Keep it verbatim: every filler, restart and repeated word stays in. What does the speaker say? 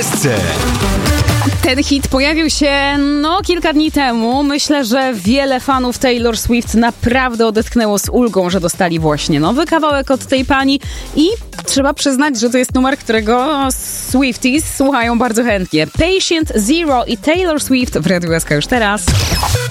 desce. Ten hit pojawił się no kilka dni temu. Myślę, że wiele fanów Taylor Swift naprawdę odetchnęło z ulgą, że dostali właśnie nowy kawałek od tej pani i trzeba przyznać, że to jest numer, którego Swifties słuchają bardzo chętnie. Patient Zero i Taylor Swift w Radiu S K już teraz.